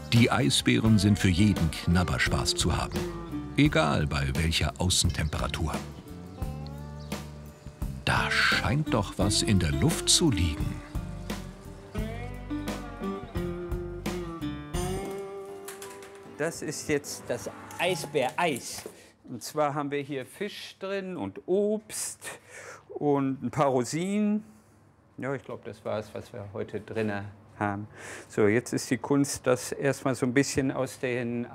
Die Eisbären sind für jeden Knabberspaß zu haben. Egal bei welcher Außentemperatur. Da scheint doch was in der Luft zu liegen. Das ist jetzt das Eisbäreis. Und zwar haben wir hier Fisch drin und Obst und ein paar Rosinen. Ja, ich glaube, das war es, was wir heute drin haben. So, jetzt ist die Kunst, das erstmal so ein bisschen aus den